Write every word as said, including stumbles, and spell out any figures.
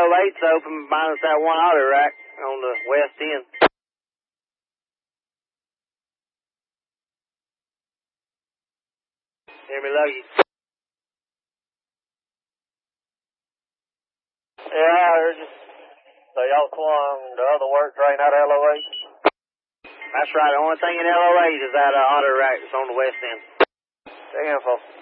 L O eight's open, minus that one auto rack on the west end. Hear me, Logie? Yeah, I heard you. So y'all swung the other work train out of L O eight? That's right. The only thing in L O eight is that uh, auto rack that's on the west end. Big info.